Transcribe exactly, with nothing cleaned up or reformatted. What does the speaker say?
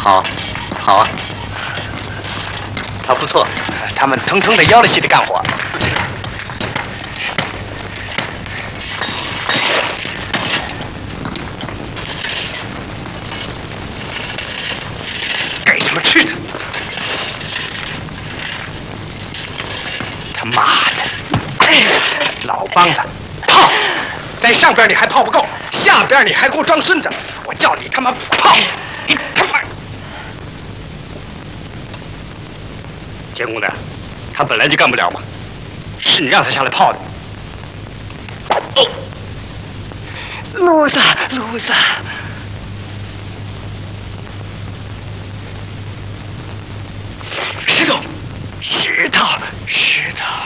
好，好啊，他不错，他们腾腾的腰了气的干活。给什么吃的？他妈的！老梆子，泡，在上边你还泡不够，下边你还给我装孙子！我叫你他妈泡，你他妈！监工的，他本来就干不了嘛，是你让他下来泡的。哦， 路子，路子。石头，石头，石头。